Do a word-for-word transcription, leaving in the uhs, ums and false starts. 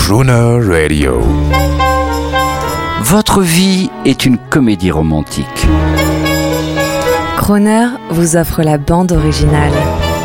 Crooner Radio. Votre vie est une comédie romantique. Crooner vous offre la bande originale.